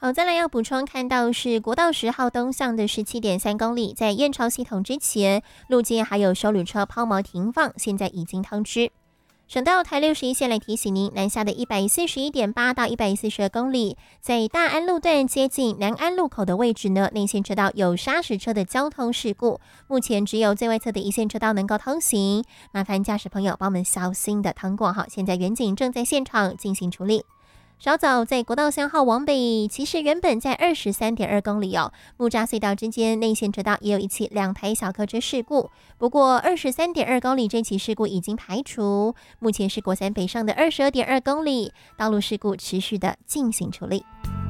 好，再来要补充看到是国道10号东向的17.3公里，在燕巢系统之前，路肩还有休旅车抛锚停放，现在已经通知。省道台61线来提醒您，南下的141.8到142公里，在大安路段接近南安路口的位置呢，内线车道有砂石车的交通事故，目前只有最外侧的一线车道能够通行，麻烦驾驶朋友帮我们小心的通过哈。现在员警正在现场进行处理。稍早在国道3号往北，其实原本在23.2公里哦，木栅隧道之间内线车道也有一起2台小客车事故，不过23.2公里这起事故已经排除，目前是国三北上的22.2公里，道路事故持续的进行处理。